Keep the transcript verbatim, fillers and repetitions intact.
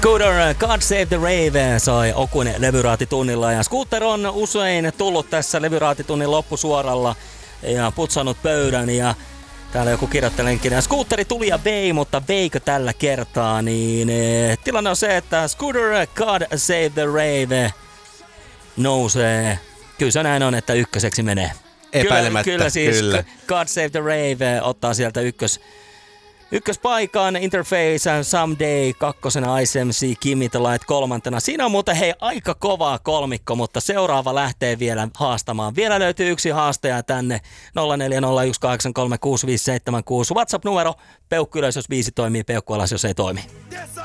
Scooter, God Save the Rave sai Okun levyraatitunnilla ja Scooter on usein tullut tässä levyraatitunnin loppusuoralla ja putsannut pöydän ja täällä joku kirjoittelenkin. Ja Scooteri tuli ja vei, mutta veikö tällä kertaa, niin eh, tilanne on se, että Scooter, God Save the Rave nousee. Kyllä se näin on, että ykköseksi menee. Epäilemättä, kyllä. Kyllä siis kyllä. God Save the Rave ottaa sieltä ykkös, ykköspaikan, Interface, Someday, kakkosena I C M C, Gimme the Light kolmantena. Siinä on muuten hei aika kovaa kolmikko, mutta seuraava lähtee vielä haastamaan. Vielä löytyy yksi haastaja tänne nolla neljä nolla yksi kahdeksan kolme kuusi viisi seitsemän kuusi. WhatsApp-numero, peukku ylös jos biisi toimii, peukku alas jos ei toimi.